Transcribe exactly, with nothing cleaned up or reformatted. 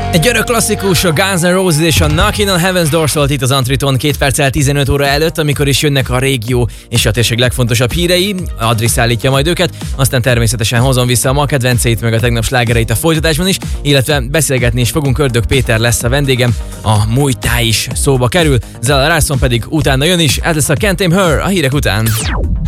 Egy örök klasszikus, a Guns N' Roses és a Knockin' on Heaven's Door szólt itt az Antriton két perccel tizenöt óra előtt, amikor is jönnek a régió és a térség legfontosabb hírei. Adri szállítja majd őket, aztán természetesen hozom vissza a ma kedvenceit, meg a tegnap slágereit a folytatásban is, illetve beszélgetni is fogunk, Ördög Péter lesz a vendégem, a Muay Thai is szóba kerül, Zella Larson pedig utána jön is, ez lesz a Can't Tame Her a hírek után.